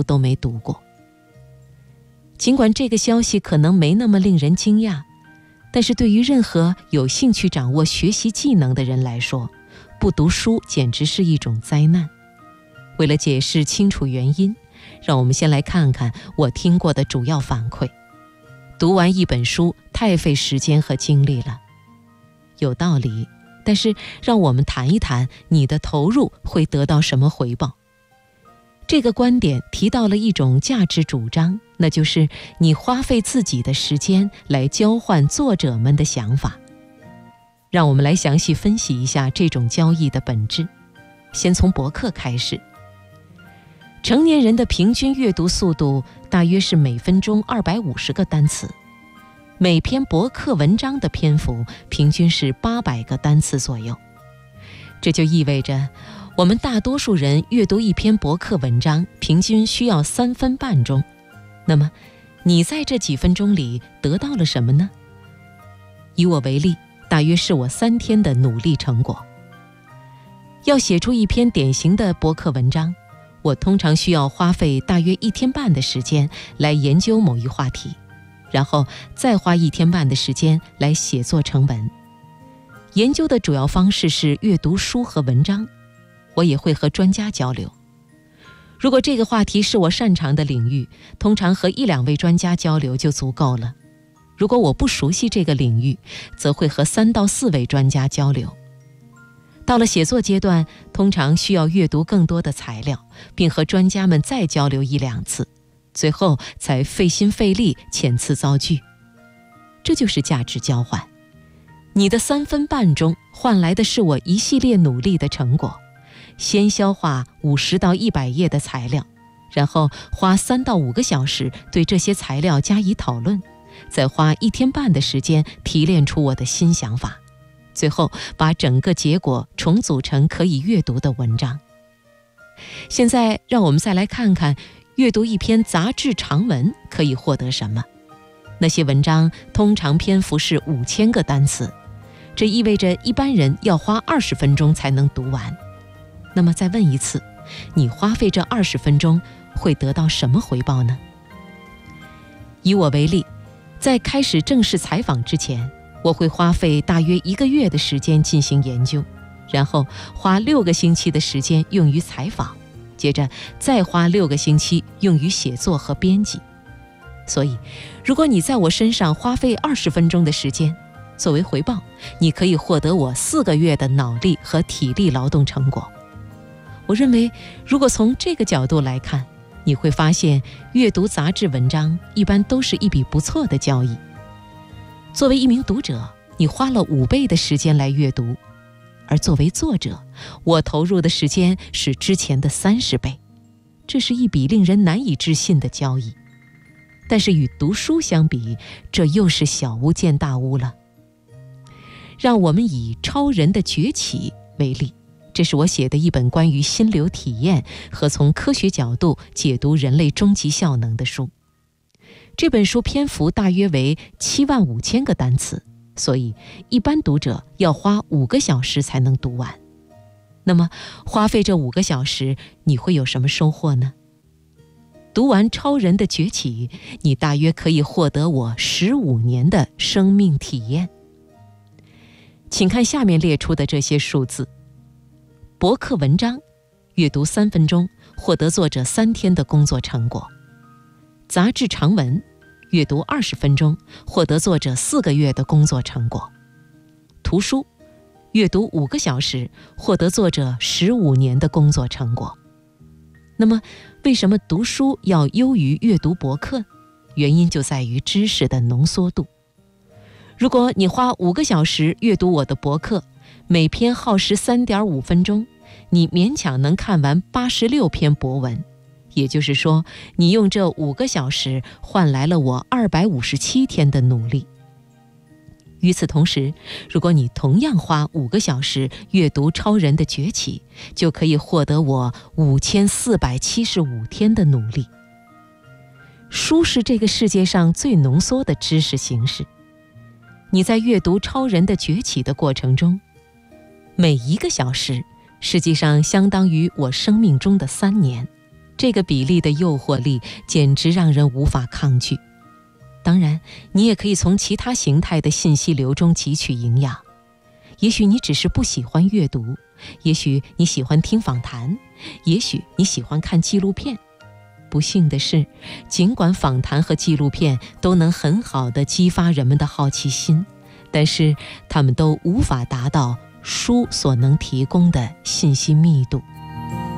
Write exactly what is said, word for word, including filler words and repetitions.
都没读过。尽管这个消息可能没那么令人惊讶，但是对于任何有兴趣掌握学习技能的人来说，不读书简直是一种灾难。为了解释清楚原因，让我们先来看看我听过的主要反馈。读完一本书太费时间和精力了，有道理，但是让我们谈一谈你的投入会得到什么回报。这个观点提到了一种价值主张，那就是你花费自己的时间来交换作者们的想法。让我们来详细分析一下这种交易的本质。先从博客开始。成年人的平均阅读速度大约是每分钟二百五十个单词，每篇博客文章的篇幅平均是八百个单词左右。这就意味着我们大多数人阅读一篇博客文章平均需要三分半钟。那么你在这几分钟里得到了什么呢？以我为例，大约是我三天的努力成果。要写出一篇典型的博客文章，我通常需要花费大约一天半的时间来研究某一话题，然后再花一天半的时间来写作成文。研究的主要方式是阅读书和文章，我也会和专家交流。如果这个话题是我擅长的领域，通常和一两位专家交流就足够了。如果我不熟悉这个领域，则会和三到四位专家交流。到了写作阶段，通常需要阅读更多的材料，并和专家们再交流一两次，最后才费心费力遣词造句。这就是价值交换。你的三分半钟换来的是我一系列努力的成果。先消化五十到一百页的材料，然后花三到五个小时对这些材料加以讨论，再花一天半的时间提炼出我的新想法，最后把整个结果重组成可以阅读的文章。现在让我们再来看看阅读一篇杂志长文可以获得什么。那些文章通常篇幅是五千个单词，这意味着一般人要花二十分钟才能读完。那么再问一次，你花费这二十分钟会得到什么回报呢？以我为例，在开始正式采访之前，我会花费大约一个月的时间进行研究，然后花六个星期的时间用于采访，接着再花六个星期用于写作和编辑。所以，如果你在我身上花费二十分钟的时间，作为回报，你可以获得我四个月的脑力和体力劳动成果。我认为，如果从这个角度来看，你会发现阅读杂志文章一般都是一笔不错的交易。作为一名读者，你花了五倍的时间来阅读，而作为作者，我投入的时间是之前的三十倍。这是一笔令人难以置信的交易。但是与读书相比，这又是小巫见大巫了。让我们以《超人的崛起》为例，这是我写的一本关于心流体验和从科学角度解读人类终极效能的书。这本书篇幅大约为七万五千个单词，所以一般读者要花五个小时才能读完。那么花费这五个小时，你会有什么收获呢？读完《超人的崛起》，你大约可以获得我十五年的生命体验。请看下面列出的这些数字。博客文章，阅读三分钟，获得作者三天的工作成果。杂志长文，阅读二十分钟，获得作者四个月的工作成果。图书，阅读五个小时，获得作者十五年的工作成果。那么，为什么读书要优于阅读博客？原因就在于知识的浓缩度。如果你花五个小时阅读我的博客，每篇耗时 三点五 分钟，你勉强能看完八十六篇博文。也就是说，你用这五个小时换来了我二百五十七天的努力。与此同时，如果你同样花五个小时阅读《超人的崛起》，就可以获得我五千四百七十五天的努力。书是这个世界上最浓缩的知识形式。你在阅读《超人的崛起》的过程中，每一个小时实际上相当于我生命中的三年。 这个比例的诱惑力简直让人无法抗拒。当然，你也可以从其他形态的信息流中汲取营养。也许你只是不喜欢阅读，也许你喜欢听访谈，也许你喜欢看纪录片。不幸的是，尽管访谈和纪录片都能很好地激发人们的好奇心，但是它们都无法达到书所能提供的信息密度。